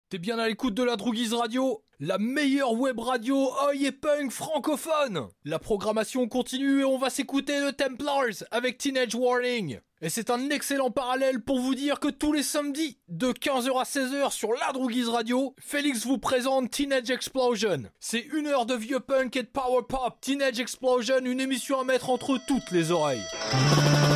T'es bien à l'écoute de la Droogies Radio, la meilleure web radio oi et punk francophone. La programmation continue et on va s'écouter The Templars avec Teenage Warning. Et c'est un excellent parallèle pour vous dire que tous les samedis, de 15h à 16h sur la Droogies Radio, Félix vous présente Teenage Explosion. C'est une heure de vieux punk et de power pop. Teenage Explosion, une émission à mettre entre toutes les oreilles.